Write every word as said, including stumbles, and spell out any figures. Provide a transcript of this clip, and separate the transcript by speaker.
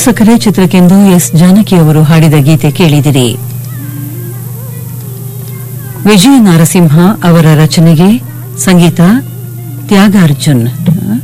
Speaker 1: ಸಕ್ಕರೆ ಚಿತ್ರಕ್ಕೆಂದು ಎಸ್ ಜಾನಕಿ ಅವರು ಹಾಡಿದ ಗೀತೆ ಕೇಳಿದಿರಿ. ವಿಜಯ ನಾರಸಿಂಹ ಅವರ ರಚನೆಗೆ ಸಂಗೀತ ತ್ಯಾಗಾರ್ಜುನ್.